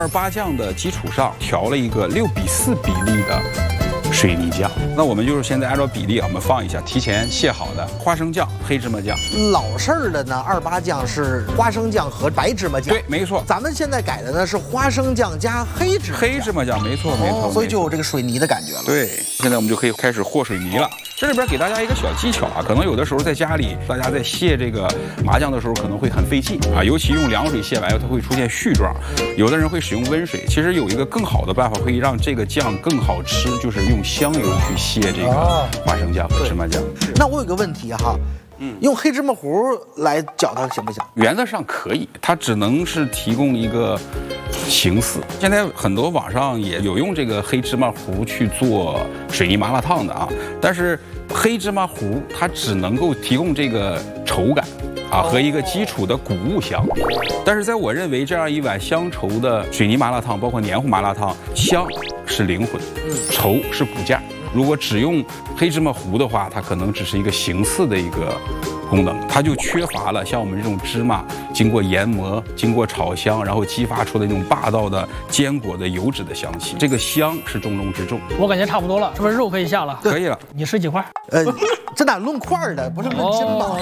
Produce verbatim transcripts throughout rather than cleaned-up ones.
二八酱的基础上调了一个六比四比例的水泥酱。那我们就是现在按照比例啊，我们放一下提前卸好的花生酱、黑芝麻酱。 老式儿的呢，二八酱是花生酱和白芝麻酱。 对，没错。 咱们现在改的呢是花生酱加黑芝麻酱。 黑芝麻酱，没错没错。 哦，所以就有这个水泥的感觉了。 对，现在我们就可以开始和水泥了。这里边给大家一个小技巧啊，可能有的时候在家里，大家在卸这个麻酱的时候可能会很费劲啊，尤其用凉水卸完以后，它会出现絮状。有的人会使用温水，其实有一个更好的办法，可以让这个酱更好吃，就是用香油去卸这个花生酱和芝麻酱。 那我有个问题哈。嗯，用黑芝麻糊来搅它行不行？ 原则上可以，它只能是提供一个形似。现在很多网上也有用这个黑芝麻糊去做水泥麻辣烫的啊，但是黑芝麻糊它只能够提供这个稠感啊和一个基础的谷物香。但是在我认为，这样一碗香稠的水泥麻辣烫，包括黏糊麻辣烫，香是灵魂，稠是骨架。如果只用黑芝麻糊的话，它可能只是一个形似的一个功能，它就缺乏了像我们这种芝麻经过研磨、经过炒香，然后激发出的那种霸道的坚果的油脂的香气。这个香是重中之重。 我感觉差不多了，是不是肉可以下了？ 可以了。 你吃几块？ 呃，这哪论块儿的，不是论斤吗？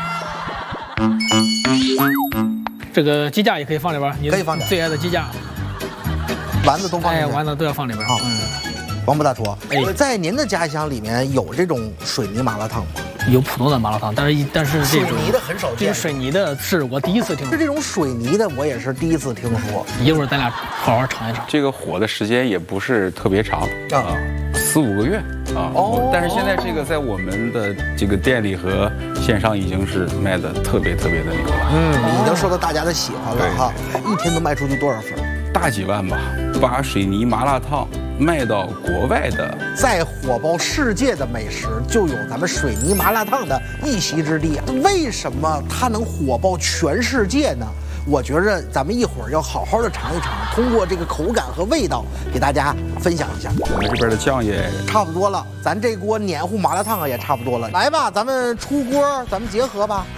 行。这个鸡架也可以放里边，你可以放点最爱的鸡架。 丸子都放里边。 哎，丸子都要放里边。嗯。 王博大厨，哎，在您的家乡里面有这种水泥麻辣烫吗？ 有普通的麻辣烫，但是但是这种水泥的很少见。 这个水泥的是我第一次听说。 是这种水泥的，我也是第一次听说。 一会儿咱俩好好尝一尝。 这个火的时间也不是特别长啊，四五个月啊。哦。但是现在这个在我们的这个店里和线上已经是卖的特别特别的牛了。 嗯，已经受到大家的喜欢了哈。一天都卖出去多少份？ 大几万吧。把水泥麻辣烫卖到国外的， 再火爆世界的美食，就有咱们水泥麻辣烫的一席之地。为什么它能火爆全世界呢？我觉着咱们一会儿要好好的尝一尝，通过这个口感和味道给大家分享一下。 我们这边的酱也差不多了，咱这锅黏糊麻辣烫啊也差不多了。来吧，咱们出锅，咱们结合吧。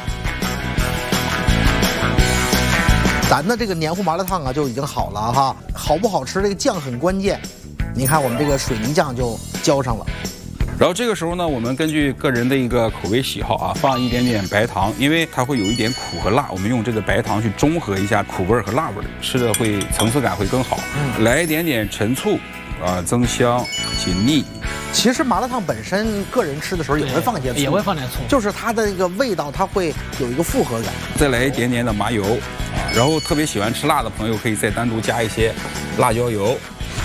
咱的这个黏糊麻辣烫啊就已经好了哈，好不好吃这个酱很关键。你看我们这个水泥酱就浇上了， 然后这个时候呢，我们根据个人的一个口味喜好啊，放一点点白糖，因为它会有一点苦和辣，我们用这个白糖去中和一下苦味和辣味，吃的会层次感会更好。嗯、来一点点陈醋啊，增香解腻。 其实麻辣烫本身，个人吃的时候也会放一些醋， 也会放点醋， 就是它的那个味道，它会有一个复合感。 再来一点点的麻油啊，然后特别喜欢吃辣的朋友可以再单独加一些辣椒油。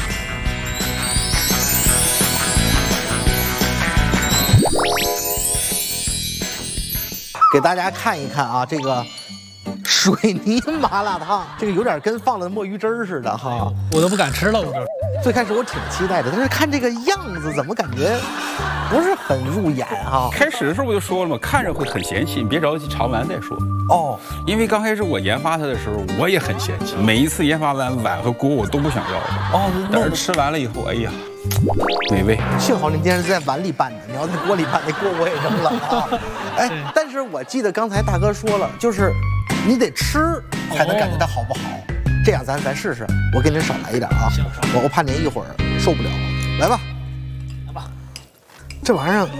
给大家看一看啊，这个水泥麻辣烫，这个有点跟放了墨鱼汁儿似的哈， 我都不敢吃了，我这。 最开始我挺期待的，但是看这个样子，怎么感觉不是很入眼哈？ 开始的时候我就说了嘛，看着会很嫌弃，你别着急，尝完再说。 哦， 因为刚开始我研发它的时候，我也很嫌弃，每一次研发完碗和锅我都不想要的。哦，但是吃完了以后，哎呀，美味。 幸好你今天是在碗里拌的，你要在锅里拌，那锅我也扔了啊。哎，但是我记得刚才大哥说了，就是你得吃才能感觉它好不好。这样咱咱试试，我给您少来一点啊，我我怕您一会儿受不了。来吧， 来吧， 这玩意儿，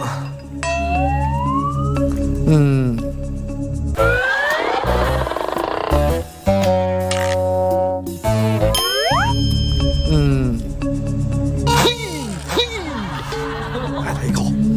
嗯，嗯，嘿嘿，来来一口。